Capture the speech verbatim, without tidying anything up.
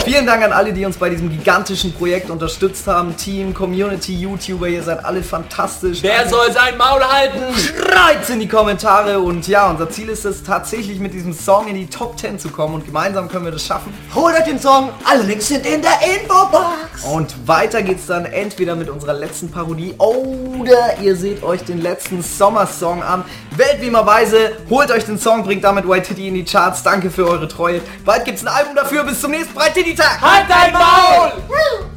Vielen Dank an alle, die uns bei diesem gigantischen Projekt unterstützt haben. Team, Community, YouTuber, ihr seid alle fantastisch. Wer alle soll sein Maul halten? Schreit's in die Kommentare. Und ja, unser Ziel ist es tatsächlich mit diesem Song in die Top zehn zu kommen. Und gemeinsam können wir das schaffen. Holt euch den Song, alle Links sind in der Infobox. Und weiter geht's dann entweder mit unserer letzten Parodie oder ihr seht euch den letzten Sommersong an. Wählt wie immer weise, holt euch den Song, bringt damit White Titty in die Charts. Danke für eure Treue. Bald gibt's ein Album dafür. Bis zum nächsten Breite-Titty-Tag. Halt dein Maul!